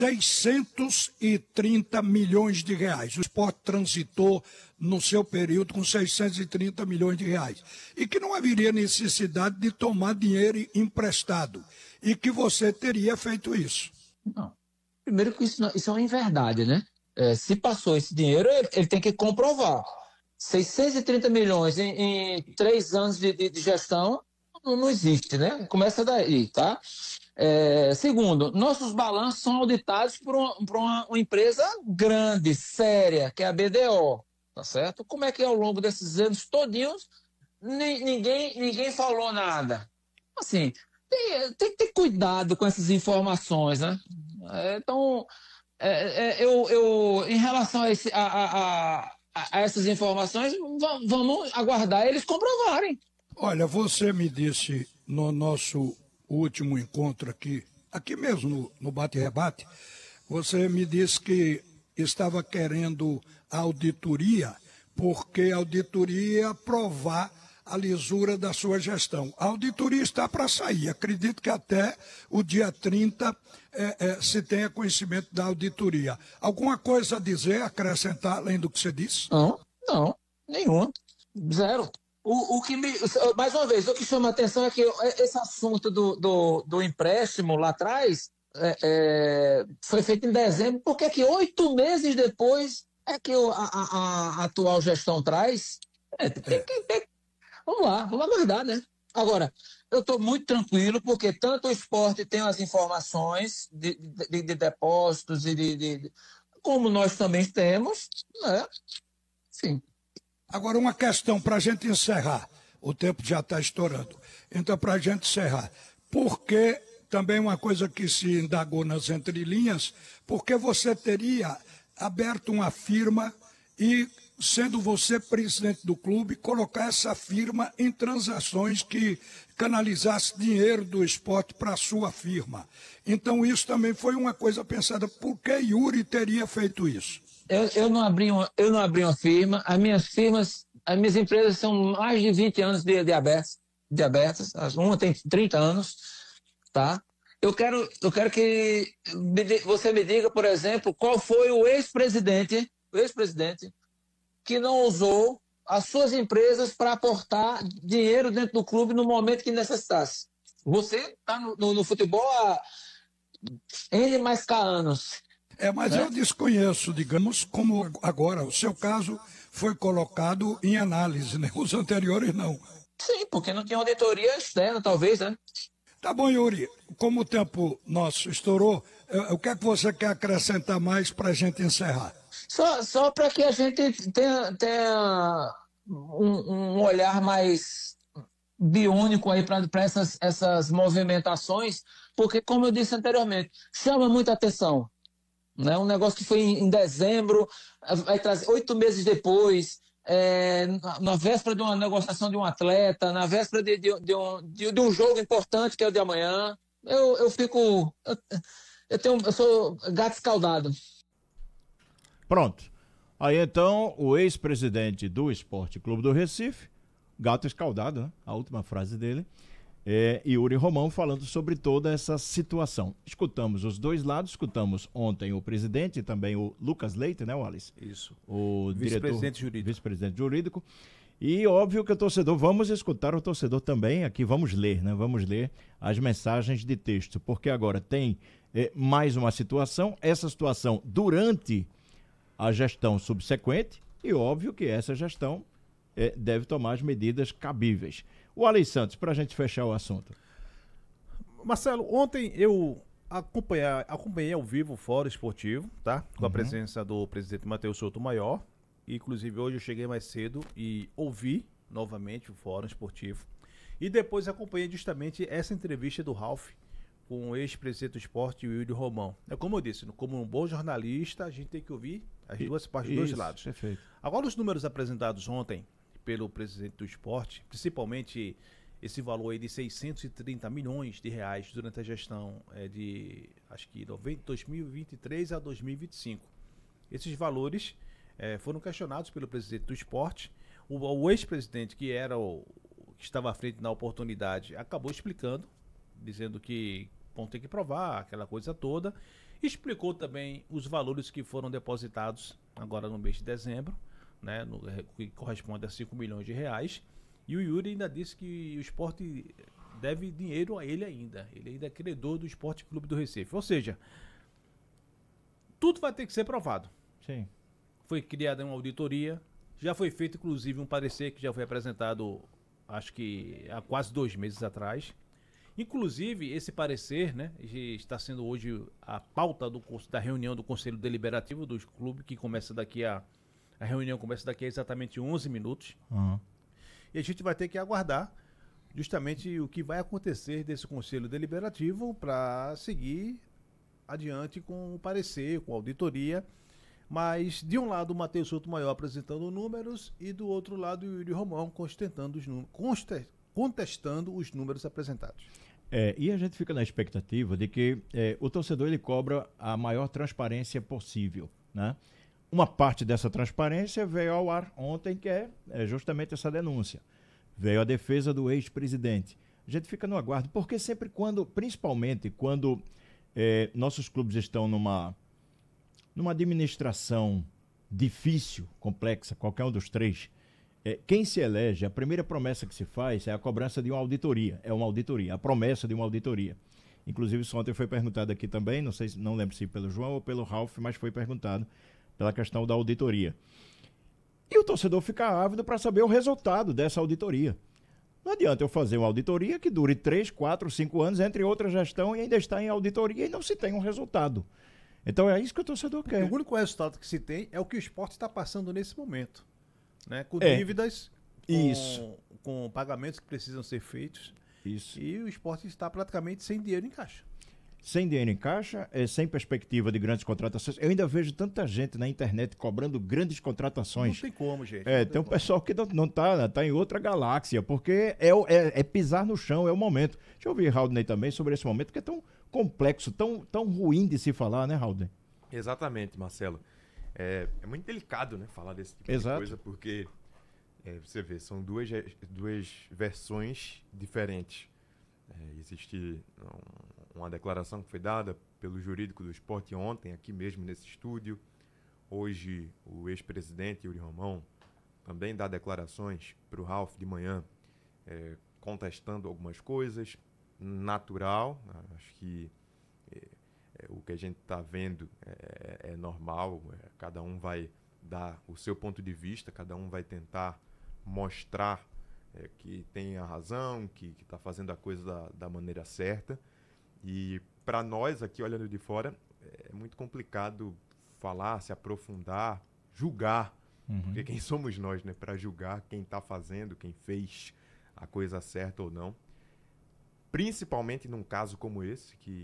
630 milhões de reais. O Sport transitou no seu período com 630 milhões de reais. E que não haveria necessidade de tomar dinheiro emprestado. E que você teria feito isso. Não. Primeiro que isso é uma inverdade, né? Se passou esse dinheiro, ele tem que comprovar. 630 milhões em 3 anos de gestão não existe, né? Começa daí, tá? Segundo, nossos balanços são auditados por uma empresa grande, séria, que é a BDO, tá certo? Como é que ao longo desses anos todinhos ninguém falou nada? Assim, tem que ter cuidado com essas informações, né? Então, em relação a essas informações, vamos aguardar eles comprovarem. Olha, você me disse no nosso último encontro aqui mesmo no Bate-Rebate, você me disse que estava querendo a auditoria, porque a auditoria ia provar a lisura da sua gestão. A auditoria está para sair. Acredito que até o dia 30 se tenha conhecimento da auditoria. Alguma coisa a dizer, acrescentar, além do que você disse? Não, nenhuma. Zero. Mais uma vez, o que chama a atenção é que esse assunto do empréstimo lá atrás foi feito em dezembro, porque que 8 meses depois é que a atual gestão traz. Vamos aguardar, né? Agora, eu estou muito tranquilo, porque tanto o esporte tem as informações de depósitos como nós também temos, né? Sim. Agora, uma questão para a gente encerrar. O tempo já está estourando. Então, para a gente encerrar, por que, também uma coisa que se indagou nas entrelinhas, por que você teria aberto uma firma e, sendo você presidente do clube, colocar essa firma em transações que canalizasse dinheiro do esporte para a sua firma? Então, isso também foi uma coisa pensada. Por que Yuri teria feito isso? Eu não abri uma firma. As minhas empresas são mais de 20 anos de abertas. Uma tem 30 anos, tá? Eu quero que você me diga, por exemplo, qual foi o ex-presidente que não usou as suas empresas para aportar dinheiro dentro do clube no momento que necessitasse. Você está no futebol há N mais K anos. Mas eu desconheço, digamos, como agora o seu caso foi colocado em análise, né? Os anteriores não. Sim, porque não tinha auditoria externa, talvez, né? Tá bom, Yuri. Como o tempo nosso estourou, o que é que você quer acrescentar mais para a gente encerrar? Só para que a gente tenha um olhar mais biônico aí para essas movimentações, porque, como eu disse anteriormente, chama muita atenção. Né? Um negócio que foi em dezembro, vai trazer 8 meses depois, na véspera de uma negociação de um atleta, na véspera de um jogo importante que é o de amanhã. Eu sou gato escaldado. Pronto. Aí então, o ex-presidente do Esporte Clube do Recife, gato escaldado, né? A última frase dele, Yuri Romão, falando sobre toda essa situação. Escutamos os dois lados, escutamos ontem o presidente e também o Lucas Leite, né, Wallace? Isso. O Vice-presidente jurídico. E óbvio que o torcedor, vamos escutar o torcedor também, aqui vamos ler, né? Vamos ler as mensagens de texto, porque agora tem mais uma situação, essa situação durante a gestão subsequente, e óbvio que essa gestão deve tomar as medidas cabíveis. O Wallace Santos, para a gente fechar o assunto. Marcelo, ontem eu acompanhei ao vivo o Fórum Esportivo, tá? Com a presença do presidente Matheus Souto-Maior. Inclusive hoje eu cheguei mais cedo e ouvi novamente o Fórum Esportivo. E depois acompanhei justamente essa entrevista do Ralf com o ex-presidente do esporte, o Yuri Romão. Como eu disse, como um bom jornalista, a gente tem que ouvir as duas partes, dos dois lados. Perfeito. Agora, os números apresentados ontem pelo presidente do esporte, principalmente esse valor aí de 630 milhões de reais durante a gestão de, acho que 2023 a 2025. Esses valores foram questionados pelo presidente do esporte. O ex-presidente, que estava à frente na oportunidade, acabou explicando, dizendo que vão ter que provar aquela coisa toda. Explicou também os valores que foram depositados agora no mês de dezembro, né, que corresponde a 5 milhões de reais. E o Yuri ainda disse que o Sport deve dinheiro a ele ainda. Ele ainda é credor do Sport Clube do Recife. Ou seja, tudo vai ter que ser provado. Sim. Foi criada uma auditoria, já foi feito inclusive um parecer que já foi apresentado, acho que há quase 2 meses atrás. Inclusive, esse parecer, né, está sendo hoje a pauta da reunião do Conselho Deliberativo do clube, que começa daqui a reunião começa daqui a exatamente 11 minutos. Uhum. E a gente vai ter que aguardar justamente o que vai acontecer desse Conselho Deliberativo para seguir adiante com o parecer, com a auditoria. Mas, de um lado, o Matheus Sotomayor apresentando números e, do outro lado, o Yuri Romão contestando os números apresentados. E a gente fica na expectativa de que o torcedor ele cobra a maior transparência possível, né? Uma parte dessa transparência veio ao ar ontem, que é justamente essa denúncia. Veio a defesa do ex-presidente. A gente fica no aguardo, porque sempre principalmente quando nossos clubes estão numa administração difícil, complexa, qualquer um dos três, quem se elege, a primeira promessa que se faz é a cobrança de uma auditoria. É uma auditoria, a promessa de uma auditoria. Inclusive, isso ontem foi perguntado aqui também, não lembro se pelo João ou pelo Ralf, mas foi perguntado pela questão da auditoria. E o torcedor fica ávido para saber o resultado dessa auditoria. Não adianta eu fazer uma auditoria que dure 3, 4, 5 anos, entre outra gestão, e ainda está em auditoria e não se tem um resultado. Então é isso que o torcedor quer. O único resultado que se tem é o que o esporte está passando nesse momento, né? Com dívidas, com pagamentos que precisam ser feitos. Isso. E o esporte está praticamente sem dinheiro em caixa. Sem dinheiro em caixa, sem perspectiva de grandes contratações. Eu ainda vejo tanta gente na internet cobrando grandes contratações. Não tem como, gente. Tem um pessoal que não tá em outra galáxia, porque é pisar no chão, é o momento. Deixa eu ouvir Haldney também sobre esse momento, que é tão complexo, tão ruim de se falar, né, Haldney? Exatamente, Marcelo. É muito delicado, né, falar desse tipo Exato. de coisa, porque você vê, são duas versões diferentes. Existe uma declaração que foi dada pelo jurídico do esporte ontem, aqui mesmo nesse estúdio. Hoje, o ex-presidente Yuri Romão também dá declarações para o Ralf de manhã, contestando algumas coisas. Natural, acho que o que a gente está vendo é normal, cada um vai dar o seu ponto de vista, cada um vai tentar mostrar que tem a razão, que está fazendo a coisa da maneira certa. E para nós aqui, olhando de fora, é muito complicado falar, se aprofundar, julgar, porque quem somos nós, né, para julgar quem está fazendo, quem fez a coisa certa ou não. Principalmente num caso como esse, que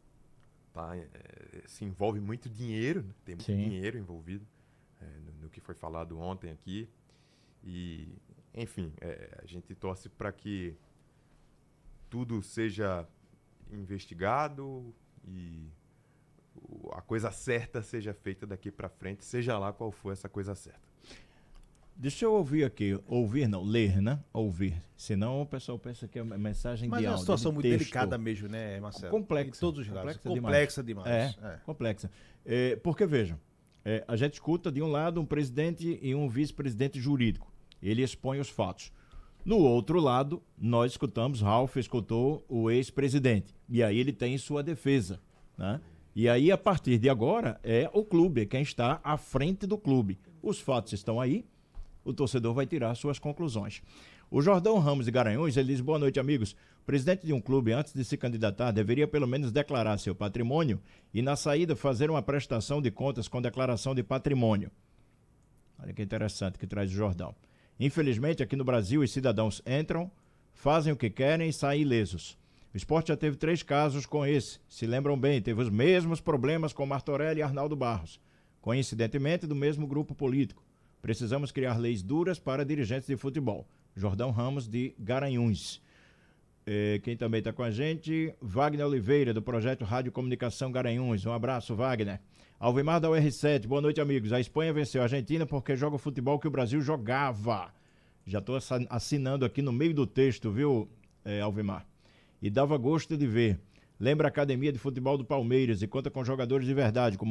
se envolve muito dinheiro, né? Tem muito dinheiro envolvido no que foi falado ontem aqui. E, enfim, a gente torce para que tudo seja investigado e a coisa certa seja feita daqui para frente, seja lá qual for essa coisa certa. Deixa eu ouvir aqui. Ouvir não, ler, né? Ouvir. Senão o pessoal pensa que é uma mensagem de áudio. Mas é uma situação muito texto. delicada mesmo, né, Marcelo? Complexa. Em todos os lados. Complexa demais. Complexa. Porque, vejam, a gente escuta de um lado um presidente e um vice-presidente jurídico. Ele expõe os fatos. No outro lado, nós escutamos, Ralf escutou o ex-presidente. E aí ele tem sua defesa, né? E aí, a partir de agora, é o clube, é quem está à frente do clube. Os fatos estão aí, o torcedor vai tirar suas conclusões. O Jordão Ramos de Garanhuns, ele diz: boa noite, amigos. O presidente de um clube, antes de se candidatar, deveria pelo menos declarar seu patrimônio e, na saída, fazer uma prestação de contas com declaração de patrimônio. Olha que interessante que traz o Jordão. Infelizmente, aqui no Brasil, os cidadãos entram, fazem o que querem e saem ilesos. O esporte já teve 3 casos com esse. Se lembram bem, teve os mesmos problemas com Martorelli e Arnaldo Barros. Coincidentemente, do mesmo grupo político. Precisamos criar leis duras para dirigentes de futebol. Jordão Ramos de Garanhuns. Quem também está com a gente, Wagner Oliveira, do projeto Rádio Comunicação Garanhuns. Um abraço, Wagner. Alvimar da UR7, boa noite, amigos. A Espanha venceu a Argentina porque joga o futebol que o Brasil jogava. Já estou assinando aqui no meio do texto, viu, Alvimar? E dava gosto de ver. Lembra a Academia de Futebol do Palmeiras e conta com jogadores de verdade, como